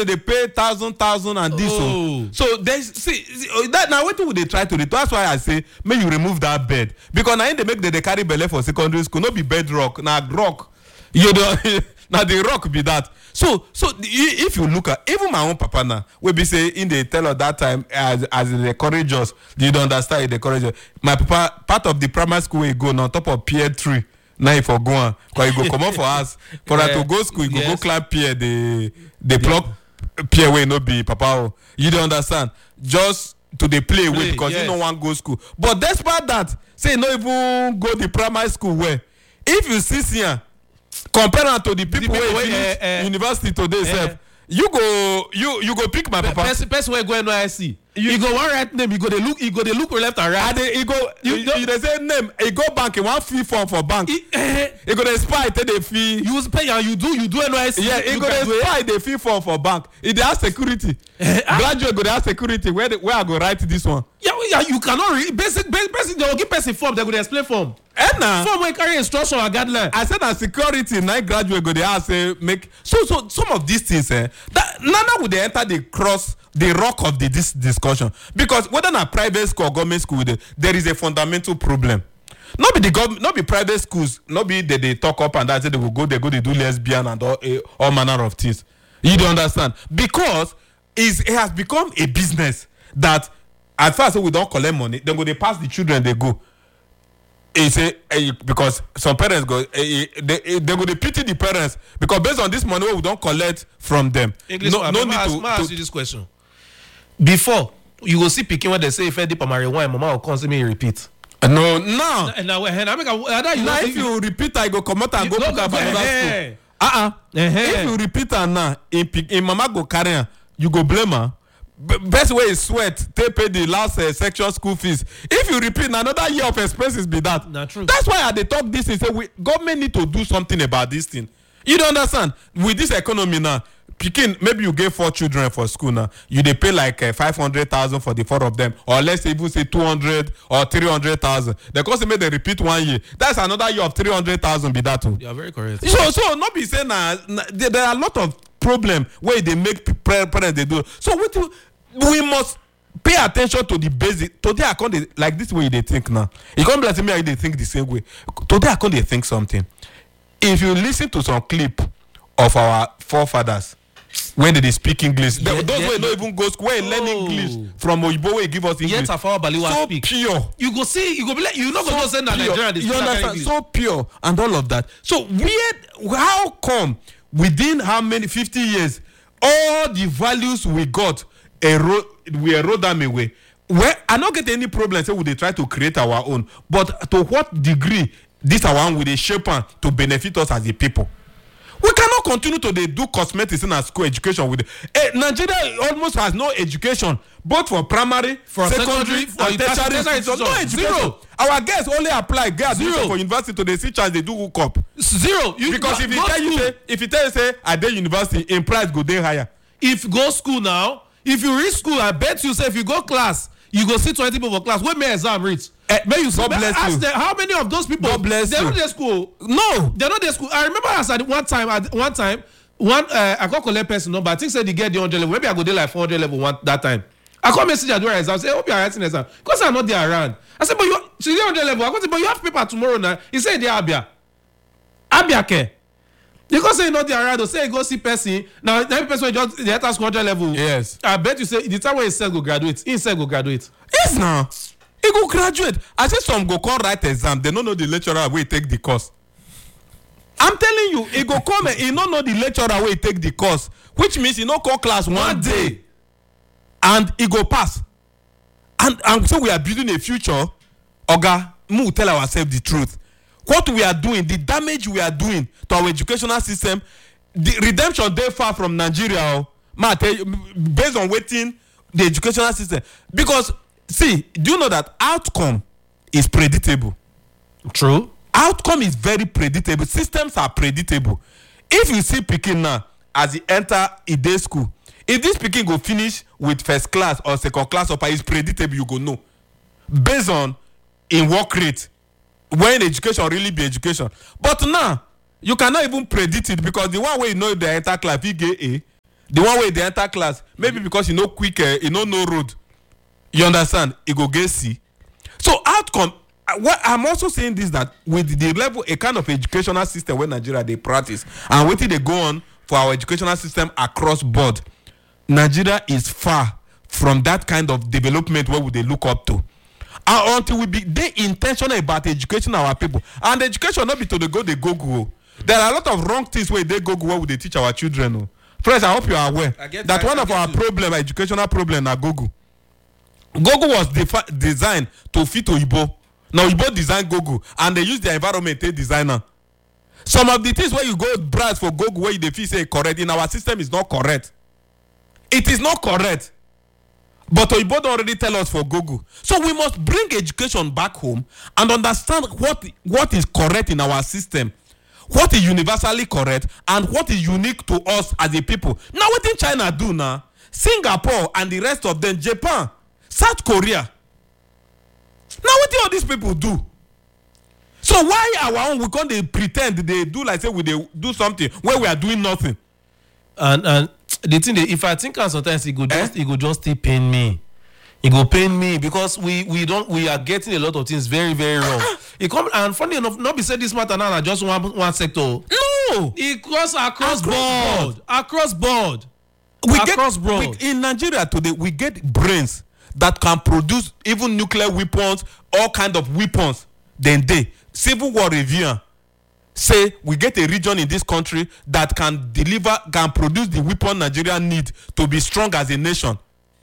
they pay thousand and this one. So there's see that now what would they try to do? That's why I say may you remove that bed because now they make they carry belle for secondary school, not be bedrock, now rock. You know, now the rock be that. So if you look at even my own papa now, we be say in the tell us that time as they encourage us, you don't understand they encourage us. My papa part of the primary school we go on top of pier 3. Now if for go on, because you go come out for us for that to go school, you go climb pier the block pier way no be papa. You don't understand. Just to the play with because you don't want go school. But despite that, say no even go the primary school where if you see here. Compare to the people who finish university today, you go pick my papa. Person where go NYSC. You go one right name. You go they look left and right. You the same name. You go bank. You want fee form for bank. You go the spy take the fee. You pay and you do NYSC. Yeah, you go the spy the fee form for bank. It has security. Graduate go have security. Where I go write this one? Yeah, you cannot read basic. They will give person form. They go explain form. Form wey carry instruction or guideline. I said that security night graduate go dey ask say make so some of these things that nana would they enter the cross the rock of this discussion because whether na private school or government school there is a fundamental problem. Not be the government, not be private schools, not be they talk up and that say they do lesbian and all manner of things. You don't understand because it has become a business that as far as we don't collect money, then go they pass the children they go. It's because some parents go they go they pity the parents because based on this money we don't collect from them. English, no need to ask you this question. Before you go see picking when they say if I dip on my wine, mama will constantly repeat. No. Now if you repeat, I go come out and go put up another school. If you repeat and now in mama go carry her, you go blame her. Best way is sweat. They pay the last section school fees. If you repeat another year of expenses, be that. Not true. That's why they talk this and say government need to do something about this thing. You don't understand with this economy now. Picking maybe you get 4 children for school now. You they pay like 500,000 for the 4 of them, or let's even say 200 or 300,000. The cost may they repeat 1 year. That's another year of 300,000. Be that too. You are very correct. So not be saying there are a lot of problem where they make parents they do. So we must pay attention to the basic. Today I can't like this way they think now. You can't blame me. They think the same way. Today I can't they think something. If you listen to some clip of our forefathers when they speak English, those way don't even go school, where learn English from Oyibo way give us English. Yes, so speak. Pure. You go see. You go be like you not gonna send that Nigerian. You understand? So pure and all of that. So weird. How come within how many 50 years all the values we got we erode them away? Well, I don't get any problem say we they try to create our own, but to what degree this our own will they shape to benefit us as a people? We cannot continue to do cosmetics in our school education with Nigeria almost has no education, both for primary, for secondary, and tertiary. No education. Zero. Our girls only apply for university to the see chance they do hook up. Zero. Because if you tell you say I did university, in price go there higher. If you go school now, if you reach school, I bet you say if you go class, you go see 20 people for class. When may exam reach? May you God bless you. Them, how many of those people? God bless they're you. Not their school. No, they're not their school. I remember as at one time, I got collect person number. I think said they get the 100 level. Maybe I go there like 400 level that time. I call message at where exam. Say, I hope you are writing exam because I'm not there around. I said, but you 100 level. I go say, but you have paper tomorrow now. He said they Abia care. Because say not there around. Say go see person. Now every person just the enter 100 level. Yes. I bet you say the time when he go graduate. He said go graduate. Yes, now. He go graduate. I say some go come write exam. They don't know the lecturer where he take the course. I'm telling you, he go come and he don't know the lecturer where he take the course, which means he no call class one day, and he go pass. And so we are building a future. Oga, we tell ourselves the truth. What we are doing, the damage we are doing to our educational system, the redemption day far from Nigeria. Based on waiting the educational system, because. See, do you know that outcome is predictable? True. Outcome is very predictable. Systems are predictable. If you see Pikin now, as he enter a day school, if this Pikin go finish with first class or second class upper, it's predictable, you go know. Based on in work rate, when education really be education. But now, you cannot even predict it because the one way you know the enter class, he get A. The one way they enter class, maybe because you know quick, you know no road. You understand? You go get C. So outcome. What I'm also saying this, that with the level, a kind of educational system where Nigeria they practice and what they go on for our educational system across board, Nigeria is far from that kind of development where would they look up to. And until we be they intentional about educating our people, and education not be to the go they go. There are a lot of wrong things where they go where would they teach our children. Oh. Friends, I hope you are aware that one of our problem, educational problem, na Google. Google was designed to fit Oyibo. Now Oyibo design Google and they use their environment to designer. Some of the things where you go browse for Google where you feel say correct in our system is not correct. It is not correct. But Oyibo already tell us for Google. So we must bring education back home and understand what is correct in our system, what is universally correct, and what is unique to us as a people. Now what in China do now? Singapore and the rest of them, Japan, South Korea. Now what do all these people do? So why our own we can't pretend they do like say we they do something where we are doing nothing? And the thing that if I think sometimes it go just still pain me. It go pain me because we are getting a lot of things very, very wrong. It come and funny enough, not be said this matter now just one sector. No, it goes across board. Across board. In Nigeria today, we get brains that can produce even nuclear weapons, all kind of weapons. Then they Civil War review say we get a region in this country that can produce the weapon Nigeria need to be strong as a nation.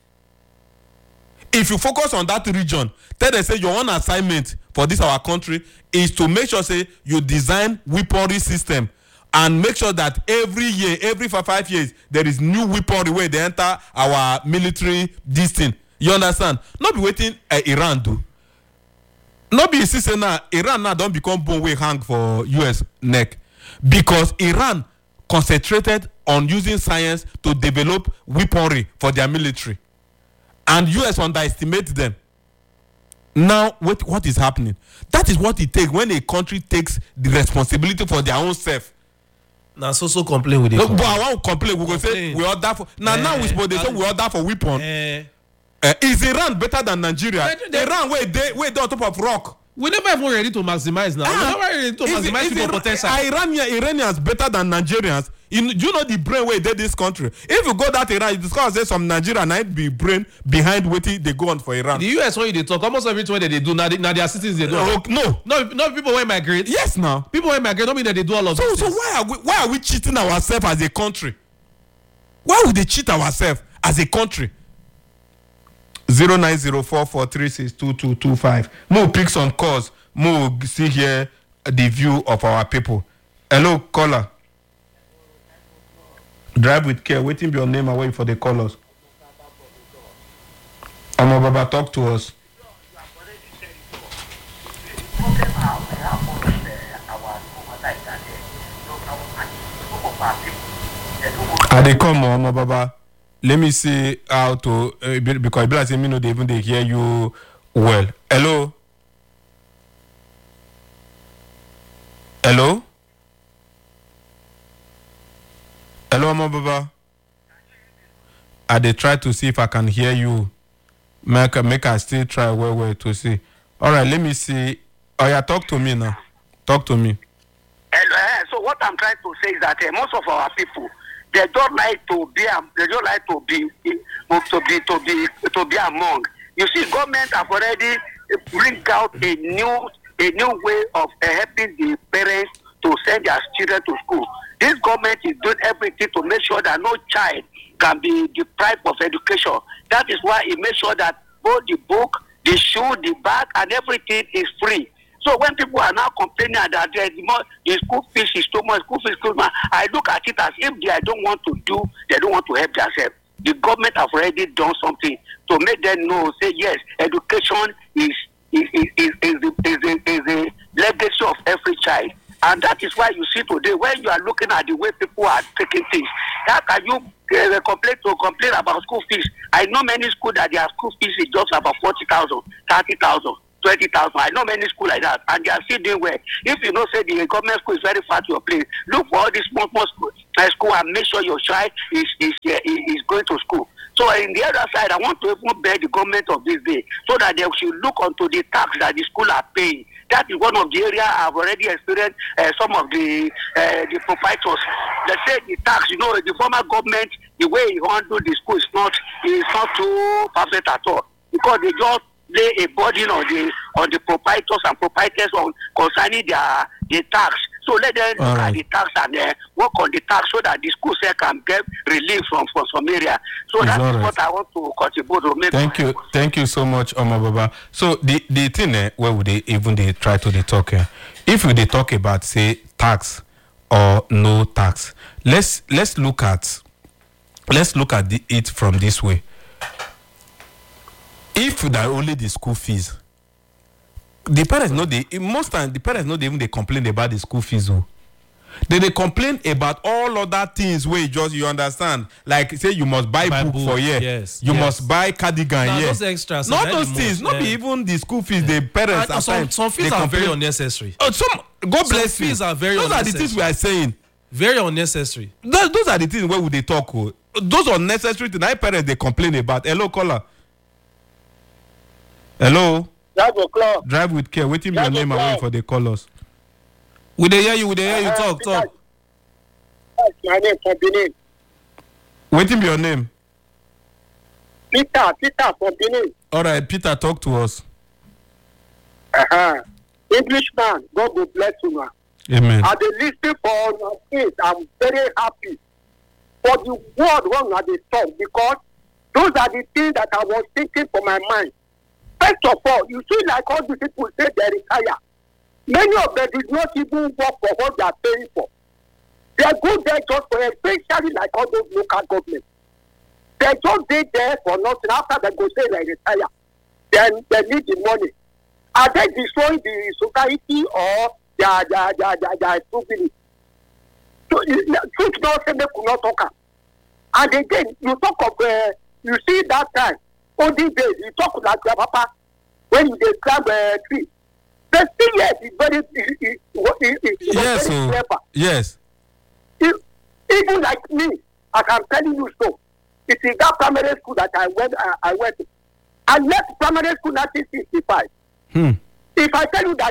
If you focus on that region, tell them say your own assignment for this our country is to make sure say you design weaponry system and make sure that every year, every 5 years, there is new weaponry where they enter our military this thing. You understand? Not be waiting Iran do. Not be say now Iran now don't become bone way hang for US neck because Iran concentrated on using science to develop weaponry for their military, and US underestimate them. Now what is happening? That is what it takes when a country takes the responsibility for their own self. Now so complain with it. No, but I won't complain. We go say we order for now we suppose they say we order for weapon. Is Iran better than Nigeria? Iran where they on top of rock. We never even ready to maximize now. We never ready to maximize people potential. Iranians better than Nigerians. Do you know the brain where they this country? If you go that Iran, you discover say some Nigerian might be brain behind waiting they go on for Iran. The US when they talk, almost everything they do now their citizens they do. No, people will migrate. Yes, now people will migrate. Don't mean that they do all of this. So why are we cheating ourselves as a country? Why would they cheat ourselves as a country? 09044362225. Mo pick some calls. Mo see here the view of our people. Hello, caller. Drive with care. Waiting be your name away for the callers. Amo Baba, talk to us. Are they come, Amo Baba? Let me see how to because people say me no they even they hear you well. Hello. Hello. Hello, Amo Baba. I dey try to see if I can hear you. Make I still try well to see. All right, let me see. Oh yeah, talk to me now. Talk to me. So what I'm trying to say is that most of our people they don't like to be among. You see, government have already bring out a new way of helping the parents to send their children to school. This government is doing everything to make sure that no child can be deprived of education. That is why it makes sure that both the book, the shoe, the bag, and everything is free. So when people are now complaining that the school fees is too much, I look at it as if they don't want to help themselves. The government have already done something to make them know, say yes, education is a legacy of every child. And that is why you see today, when you are looking at the way people are taking things, how can you complain about school fees? I know many schools that their school fees is just about 40,000, 30,000. 20,000. I know many schools like that, and they are still doing well. If you know, say the government school is very far to your place, look for all these small school and make sure your child is going to school. So in the other side, I want to even beg the government of this day so that they should look onto the tax that the school are paying. That is one of the areas I've already experienced. Some of the proprietors, they say the tax, the former government, the way he handled the school is not too perfect at all, because they just lay a burden on the proprietors and proprietors concerning the tax. So let them look at the tax and work on the tax so that the school can get relief from some area. So that's what I want to contribute to make. Thank you so much, Omar Baba. So the thing where would they try to talk here? If they talk about say tax or no tax, let's look at it from this way. If that only the school fees, the parents most times the parents not even they complain about the school fees. They complain about all other things where you understand, like say you must buy book for year, you must buy cardigan here. Those extras, not those things, not be even the school fees. The parents some fees are very unnecessary. God bless you. Fees are very those unnecessary. Are the things we are saying. Very unnecessary. Those are the things where would they talk. Those unnecessary things. That parents they complain about. Hello, caller. Hello. Drive with care. Waiting your name and wait for the callers. We dey hear you. Talk. My name from Benin. Waiting your name. Peter from Benin. All right, Peter, talk to us. Englishman, God will bless you, man. Amen. As they listen for your faith, I'm very happy for the word one at the talk, because those are the things that I was thinking for my mind. First of all, you see, like all these people say they retire. Many of them did not even work for what they are paying for. They go there just for, especially like all those local governments. They just stay there for nothing. After they go say they retire, then they need the money. Are they destroying the society or their stupidity? So, truth not say they could not talk. And again, you talk of, you see that time, all these days, you talk like your papa when you describe a tree. The thing is very, yes, very clever. Yes. Even like me, as I'm telling you so, it is that primary school that I went to. I left primary school in 1965. If I tell you that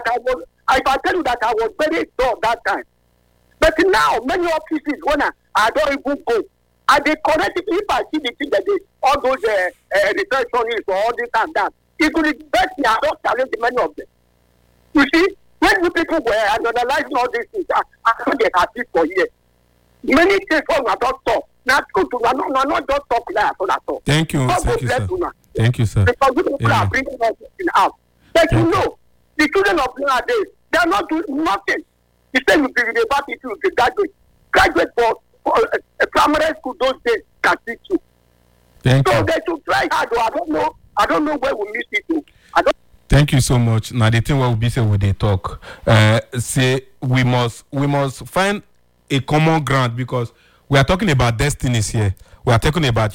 I was very dull that time. But now, many offices, when I don't even go, I they correct it if I see the thing that they, all those retentions or all this and that. It could be best me, I don't challenge many of them. You see, when you people were analyzing all these things, I thought they had this for years. Many things are not talk. Now, not just talk like at all. Thank you, sir. Thank you, sir. Because people are bringing everything out. But you know, the children of nowadays, they are not doing nothing. You say you be university, you be graduate for a primary school those days can teach you. Thank you. So they should try hard. I don't know where we miss it to. Thank you so much. Now the thing what we be say when they talk, say we must find a common ground, because we are talking about destinies here. We are talking about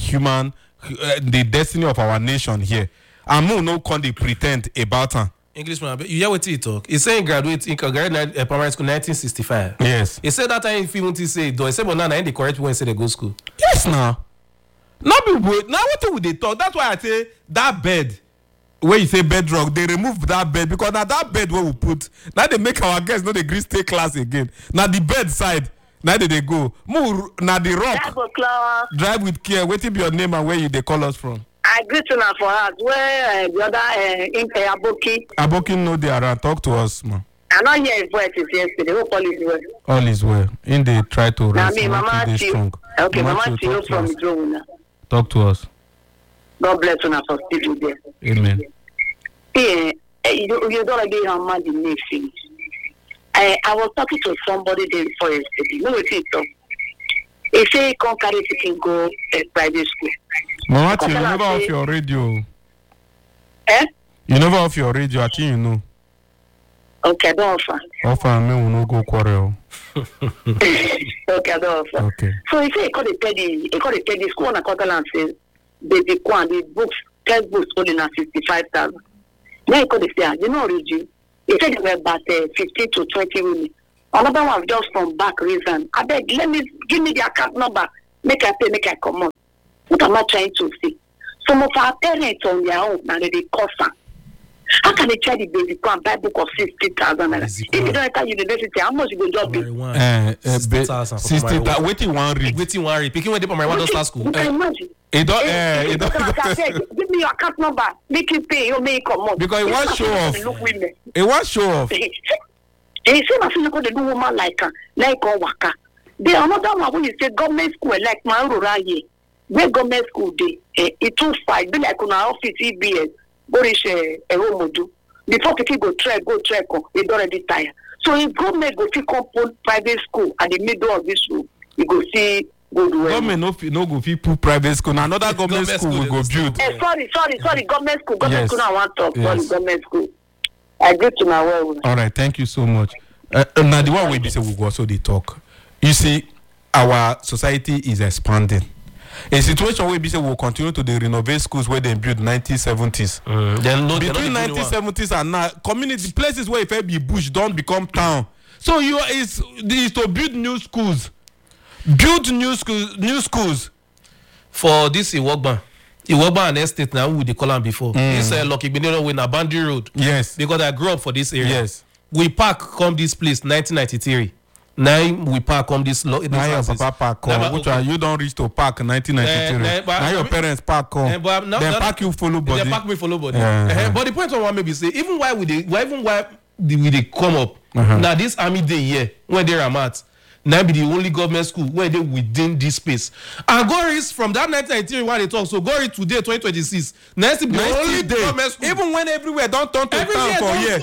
the destiny of our nation here. And no can they pretend about her. Englishman, you hear what he talk? He saying graduate in primary school 1965. Yes. He said that time if you want to say, do I say, but now the correct one say they go school. Yes, now. Not be wait. Now what would they talk? That's why I say that bed. Where you say bedrock, they remove that bed, because now that bed where we put, now they make our guests not agree stay class again. Now the bed side, now they go. Move now the rock. Drive with care. What is your name and where they call us from? I greet you now for us. Where the other in Aboki. Aboki know they are. Talk to us, man. I not hear his voice yesterday. Hope all is well. All is well. In they try to rest. Mama strong. Okay, Mama Tio from Drone. Talk to us. God bless you now for speaking there. Amen. Yeah, you don't get your man the nation. I was talking to somebody there before yesterday. No, it's it. He say he can't carry to go to private school. Mama, you never off your radio. Eh? You never off your radio. I think you know. Okay, don't offer. Offer me will no go quarrel. Okay, don't offer. Okay. So he say he called the school on a quarter and says the books, textbooks only na 55,000. Now you could say, you know, you. He said there were about 15 to 20 women. Another one just from back reason. I beg, give me the account number. Make I pay, make I come on. What am I trying to say? Some of our parents on their own, now they cost them. How can they try the baby go and buy a book of 60,000? If you don't enter university, how much you go job? 60,000. 60,000. Wait till one read. Waiting one read. Picking when they from my one start school. You can imagine. It don't. Give me your account number. Make you pay. You make come on. Because it was show off. It was show off. And you see, my friend, they do woman like waka. There another one when you say government school like my rural here. Where government school day, it too fight. Be like on our office EBS. Borish Eromodu. Before people go trek, they don't already tired. So if government go to come private school at the middle of this room, you go see good well. Government no go fit put private school. Now another government school will go build. Sorry, government school. Government school now want talk. Yes. Sorry, government school. I get to my well. All right, thank you so much. Now the one way we say we go also they talk. You see, our society is expanding. A situation where we say we'll continue to renovate schools where they built 1970s. Between 1970s and now, community places where if be bush don't become town. So is to build new schools. Build new schools. For this Iwogban and estate now we they call them before. This Lucky Benero in Abandi Road. Yes. Because I grew up for this area. Yes. We park come this place 1993. Now we park come this now your papa park come. Which one you don't reach to park 1993. Now your parents park come. Then park you follow body. They park me follow body. But the point I want maybe say even why they come up now this army day here when they are at. Now be the only government school where they within this space. And Goris from that 1993 when they talk, so Goris today 2026. Now be the only government school. Even when everywhere don't turn to town for here.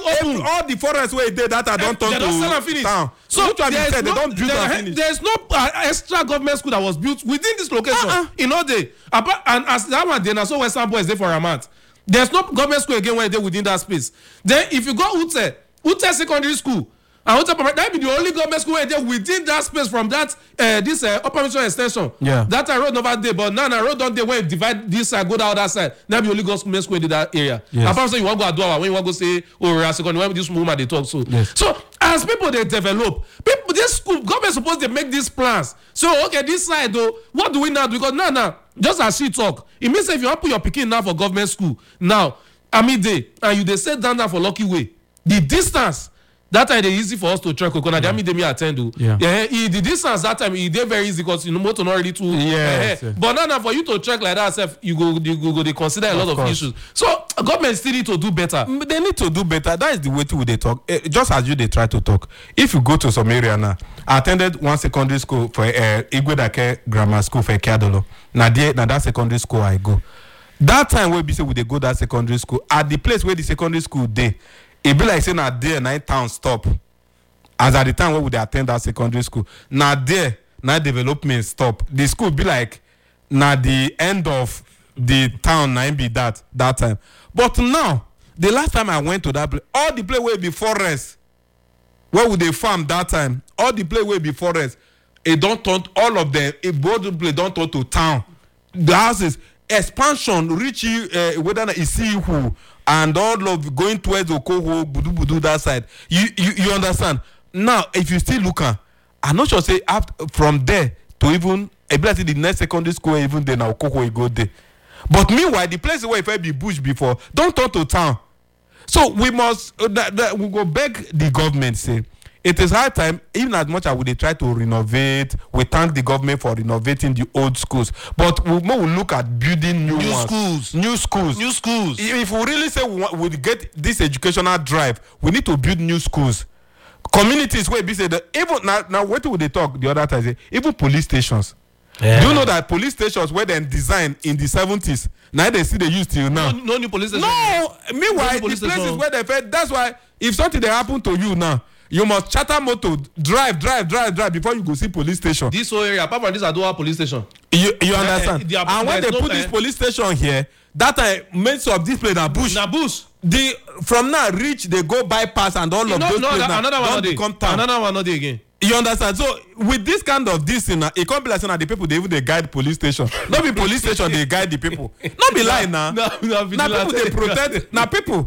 All the forests where they that don't turn to town. So which one you said they don't build and finish. There's no extra government school that was built within this location. In all day. And as that one then so Western Boys there for Ramat. There's no government school again where they within that space. Then if you go Ute Secondary School. And that be the only government school where they within that space from that this Upper Mission extension. Yeah. That I road over there, but now I road on there when you divide this side, go down that side. Now be only government school in that area. Yes. Apart from you want to go Adwa, when you want to say second when this woman they talk so. Yes. So as people they develop, this school government supposed to make these plans. So okay, this side though, what do we now do? Because now, just as she talk, it means if you want to put your pikin now for government school, now Amide, and you they set down there for Lucky Way, the distance. That time they easy for us to track. Because they me attend to. The distance that time it they very easy because motor not really too. Yes. But now for you to track like that, self, you go they consider a lot of issues. So government still need to do better. They need to do better. That is the way to they talk. Just as you they try to talk. If you go to some area now, I attended one secondary school for Igwedake Grammar School for Kiadolo. Now that secondary school I go. That time where we say we they go that secondary school at the place where the secondary school they. It be like saying na there 9 town stop. As at the time when we attend that secondary school, na there na development stop. The school be like na the end of the town na be that time. But now the last time I went to that place, all the place where be forest, where would they farm that time? All the place where be forest, it don't turn all of them. It both place don't turn to town. The houses expansion reach whether it's see who. And all of going towards Okoho, Budu that side. You understand? Now, if you still look at, I'm not sure say after, from there to even the next secondary school, even then Okoho you go there. But meanwhile, the place where if I be bush before, don't turn to town. So we must we go beg the government say it is high time, even as much as we try to renovate, we thank the government for renovating the old schools. But we will look at building new schools. New schools. If we really say we get this educational drive, we need to build new schools. Communities where we say that even now what would they talk the other time? Even police stations. Yeah. Do you know that police stations were then designed in the 70s? Now they see they use till now. No new police station. No. Meanwhile, the places where they fed. That's why if something they happen to you now, you must charter motor, drive before you go see police station. This whole area, apart from this Adowa police station. You understand? And when they put this police station here, that time most of this place are bush. From now reach they go bypass and all of those places don't become town. Another one not there again. You understand? So with this kind of this thing, it can't be like saying the people they even they guide police station. Not be police station they guide the people. Not be lying now. Now people they protect. Now people